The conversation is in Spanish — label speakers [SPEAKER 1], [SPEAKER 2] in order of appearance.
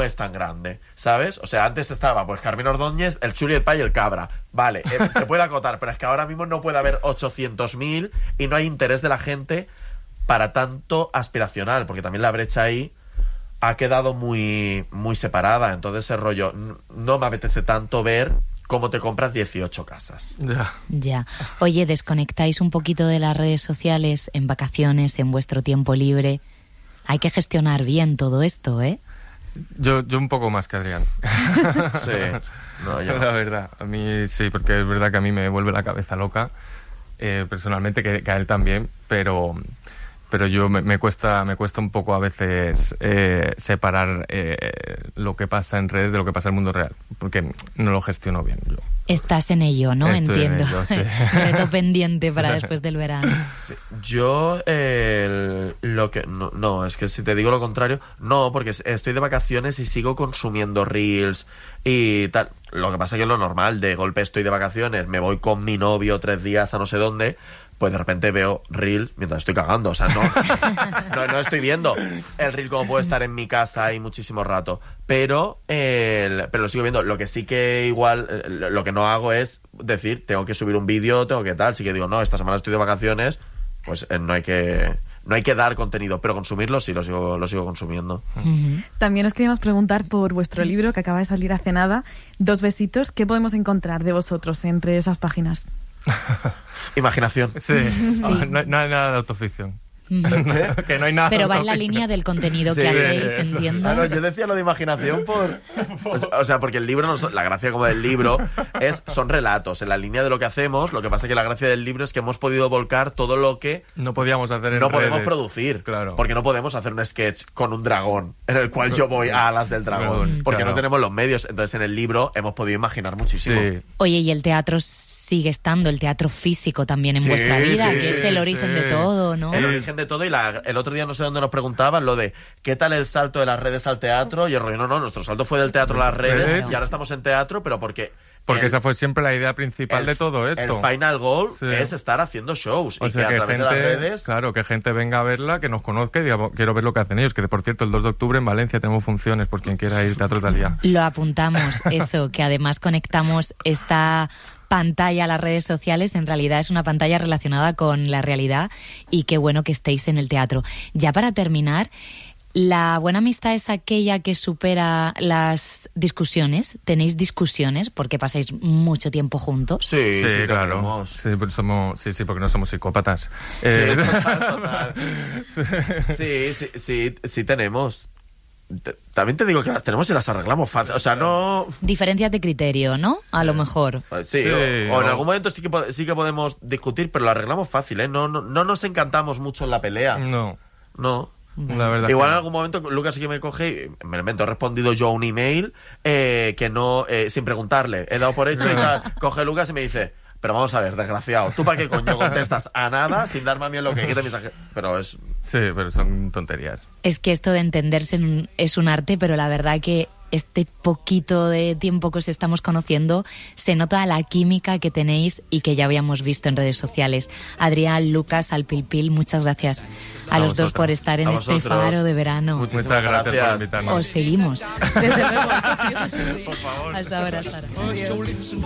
[SPEAKER 1] no es tan grande, ¿sabes? O sea, antes estaba pues Carmen Ordóñez, el Chuli, el Pai y el Cabra. Vale, se puede acotar, pero es que ahora mismo no puede haber 800.000 y no hay interés de la gente para tanto aspiracional, porque también la brecha ahí ha quedado muy, muy separada. Entonces ese rollo, no me apetece tanto ver cómo te compras 18 casas.
[SPEAKER 2] Ya. Oye, ¿desconectáis un poquito de las redes sociales en vacaciones, en vuestro tiempo libre? Hay que gestionar bien todo esto, ¿eh?
[SPEAKER 3] Yo un poco más que Adrián.
[SPEAKER 1] Sí. No, yo...
[SPEAKER 3] La verdad, a mí sí, porque es verdad que a mí me vuelve la cabeza loca, personalmente, que a él también, pero yo me cuesta un poco a veces separar lo que pasa en redes de lo que pasa en el mundo real, porque no lo gestiono bien yo.
[SPEAKER 2] Estás en ello, ¿no?
[SPEAKER 3] Estoy
[SPEAKER 2] Entiendo.
[SPEAKER 3] en ello, sí.
[SPEAKER 2] Reto pendiente para después del verano.
[SPEAKER 1] Sí. Yo, lo que... No, es que si te digo lo contrario, no, porque estoy de vacaciones y sigo consumiendo reels y tal. Lo que pasa es que es lo normal, de golpe estoy de vacaciones, me voy con mi novio 3 días a no sé dónde, pues de repente veo reel mientras estoy cagando. O sea, no estoy viendo el reel como puede estar en mi casa ahí muchísimo rato. Pero lo sigo viendo. Lo que sí que igual, lo que no hago es decir, tengo que subir un vídeo, tengo que tal. Sí que digo, no, esta semana estoy de vacaciones, pues no hay que dar contenido, pero consumirlo sí, lo sigo consumiendo.
[SPEAKER 2] Uh-huh.
[SPEAKER 4] También os queríamos preguntar por vuestro libro que acaba de salir hace nada, 2 besitos. ¿Qué podemos encontrar de vosotros entre esas páginas?
[SPEAKER 1] Imaginación.
[SPEAKER 3] Sí. No hay nada de autoficción. Que no hay nada.
[SPEAKER 2] Pero va en la línea del contenido que hacéis, entiendo.
[SPEAKER 1] Claro, yo decía lo de imaginación o sea, porque el libro, la gracia como del libro son relatos en la línea de lo que hacemos. Lo que pasa es que la gracia del libro es que hemos podido volcar todo lo que
[SPEAKER 3] no podíamos hacer en
[SPEAKER 1] no
[SPEAKER 3] redes.
[SPEAKER 1] Podemos producir,
[SPEAKER 3] claro.
[SPEAKER 1] Porque no podemos hacer un sketch con un dragón en el cual yo voy a alas del dragón, porque
[SPEAKER 3] claro.
[SPEAKER 1] no tenemos los medios. Entonces en el libro hemos podido imaginar muchísimo.
[SPEAKER 3] Sí.
[SPEAKER 2] Oye, y el teatro sigue estando, el teatro físico también en vuestra vida, que es el origen de todo, ¿no?
[SPEAKER 1] El origen de todo. Y el otro día no sé dónde nos preguntaban lo de ¿qué tal el salto de las redes al teatro? Y el rollo, no, nuestro salto fue del teatro a las redes y ahora estamos en teatro, pero porque
[SPEAKER 3] esa fue siempre la idea principal de todo esto.
[SPEAKER 1] El final goal es estar haciendo shows.
[SPEAKER 3] O
[SPEAKER 1] y
[SPEAKER 3] sea,
[SPEAKER 1] que a través de las redes...
[SPEAKER 3] Claro, que gente venga a verla, que nos conozca y diga, quiero ver lo que hacen ellos. Que, por cierto, el 2 de octubre en Valencia tenemos funciones por quien quiera ir Teatro Talía.
[SPEAKER 2] Lo apuntamos, eso, que además conectamos esta pantalla a las redes sociales, en realidad es una pantalla relacionada con la realidad y qué bueno que estéis en el teatro. Ya para terminar, ¿la buena amistad es aquella que supera las discusiones? ¿Tenéis discusiones porque pasáis mucho tiempo juntos?
[SPEAKER 1] Sí,
[SPEAKER 3] claro. Sí, porque no somos psicópatas.
[SPEAKER 1] Total. Sí, tenemos. También te digo que las tenemos y las arreglamos fácil. O sea, no...
[SPEAKER 2] Diferencias de criterio, ¿no? A lo mejor.
[SPEAKER 1] Sí, o en algún momento sí que podemos discutir, pero lo arreglamos fácil, ¿eh? No nos encantamos mucho en la pelea.
[SPEAKER 3] No. La verdad.
[SPEAKER 1] Igual en algún momento Lucas sí que me coge y me invento, he respondido yo a un email que no, sin preguntarle, he dado por hecho y tal. Coge Lucas y me dice, pero vamos a ver, desgraciado, ¿tú para qué coño contestas a nada sin darme a mí lo que quiere mensaje? Pero es...
[SPEAKER 3] Sí, pero son tonterías.
[SPEAKER 2] Es que esto de entenderse es un arte, pero la verdad que este poquito de tiempo que os estamos conociendo se nota la química que tenéis y que ya habíamos visto en redes sociales. Adrián, Lucas, Alpilpil, muchas gracias a los dos por estar en este faro de verano.
[SPEAKER 3] Muchas gracias por invitarnos.
[SPEAKER 2] Os seguimos.
[SPEAKER 4] Desde luego, sí.
[SPEAKER 1] Por favor.
[SPEAKER 2] Hasta ahora, Sara.